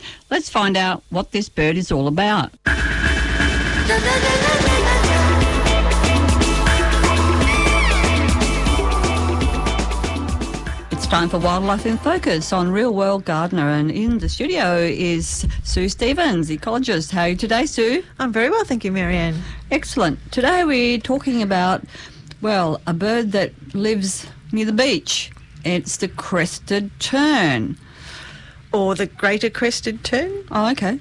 Let's find out what this bird is all about. It's time for Wildlife in Focus on Real World Gardener, and in the studio is Sue Stevens, ecologist. How are you today, Sue? I'm very well, thank you, Marianne. Excellent. Today we're talking about, well, a bird that lives near the beach. It's the crested tern. Or the greater crested tern, Oh, okay.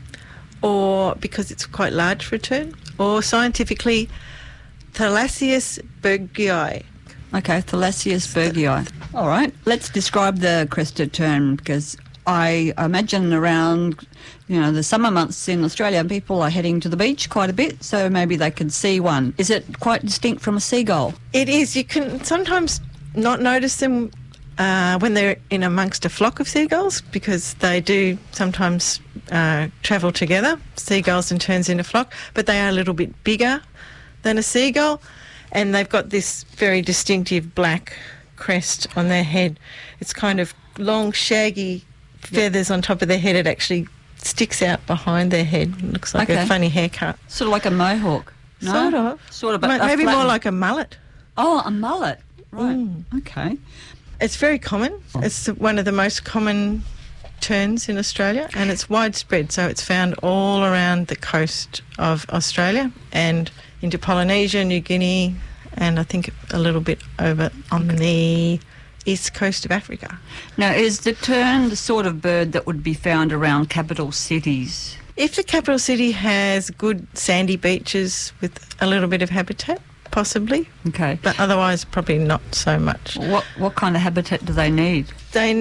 or because it's quite large for a tern, or scientifically, Thalassius bergii. Okay, Thalassius bergii. All right, let's describe the crested tern, because I imagine around, the summer months in Australia, people are heading to the beach quite a bit, so maybe they can see one. Is it quite distinct from a seagull? It is. You can sometimes not notice them when they're in amongst a flock of seagulls, because they do sometimes travel together, seagulls and terns in a flock, but they are a little bit bigger than a seagull, and they've got this very distinctive black crest on their head. It's kind of long, shaggy feathers on top of their head. It actually sticks out behind their head. It looks like a funny haircut. Sort of like a mohawk. No? Sort of. But maybe more like a mullet. Oh, a mullet. Right. Okay. It's very common. It's one of the most common terns in Australia, and it's widespread. So it's found all around the coast of Australia and into Polynesia, New Guinea, and I think a little bit over on the east coast of Africa. Now, is the tern the sort of bird that would be found around capital cities? If the capital city has good sandy beaches with a little bit of habitat, possibly. Okay. But otherwise, probably not so much. What kind of habitat do they need? They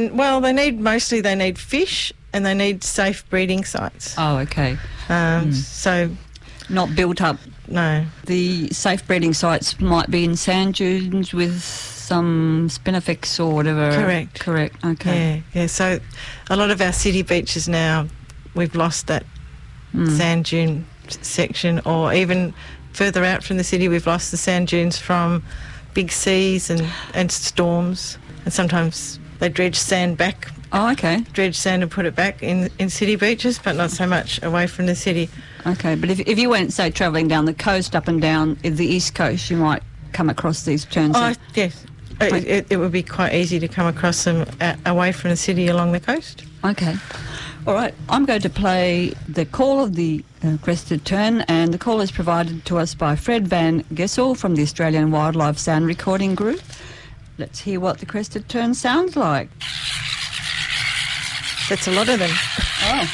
need fish, and they need safe breeding sites. Oh, okay. So not built up. No. The safe breeding sites might be in sand dunes with some spinifex or whatever. Correct. Okay. Yeah. So a lot of our city beaches now, we've lost that sand dune section, or even further out from the city, we've lost the sand dunes from big seas and storms. And sometimes they dredge sand back. Oh, okay. Dredge sand and put it back in city beaches, but not so much away from the city. Okay, but if you went, say, travelling down the coast, up and down the east coast, you might come across these terns. Oh, yes. It would be quite easy to come across them away from the city along the coast. Okay. All right, I'm going to play the call of the crested tern, and the call is provided to us by Fred Van Gessel from the Australian Wildlife Sound Recording Group. Let's hear what the crested tern sounds like. That's a lot of them. Oh.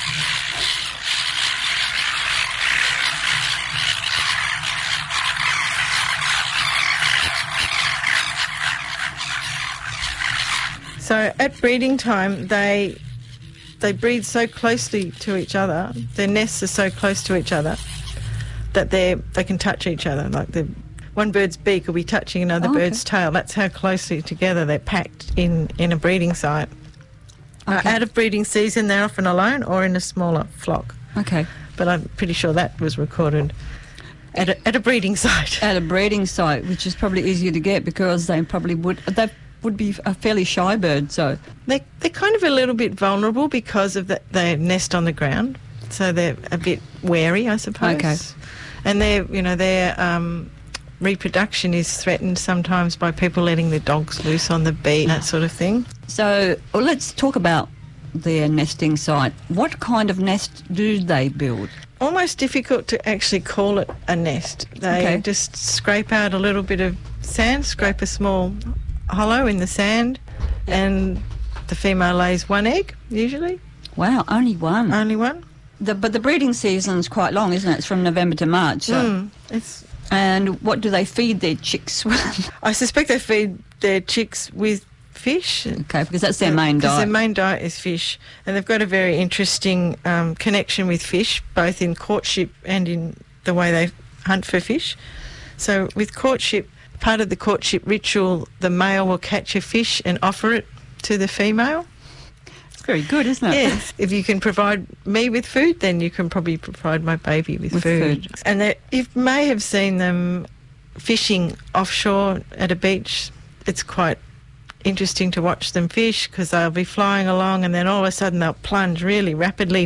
So at breeding time, they breed so closely to each other, their nests are so close to each other that they can touch each other. Like one bird's beak will be touching another bird's tail. That's how closely together they're packed in a breeding site. Okay. Out of breeding season, they're often alone or in a smaller flock. Okay. But I'm pretty sure that was recorded at a breeding site. At a breeding site, which is probably easier to get because they would be a fairly shy bird, so they're kind of a little bit vulnerable because of that they nest on the ground, so they're a bit wary, I suppose. Okay. And their reproduction is threatened sometimes by people letting their dogs loose on the beach, that sort of thing. So let's talk about their nesting site. What kind of nest do they build? Almost difficult to actually call it a nest. They just scrape out a little bit of sand, scrape a small hollow in the sand, and the female lays one egg, usually. Wow, only one? Only one. But the breeding season's quite long, isn't it? It's from November to March. So. And what do they feed their chicks with? I suspect they feed their chicks with fish. Okay, because that's their main diet. Because their main diet is fish. And they've got a very interesting connection with fish, both in courtship and in the way they hunt for fish. So with courtship, part of the courtship ritual, the male will catch a fish and offer it to the female. It's very good, isn't it? Yes. If you can provide me with food, then you can probably provide my baby with food. And you may have seen them fishing offshore at a beach. It's quite interesting to watch them fish because they'll be flying along and then all of a sudden they'll plunge really rapidly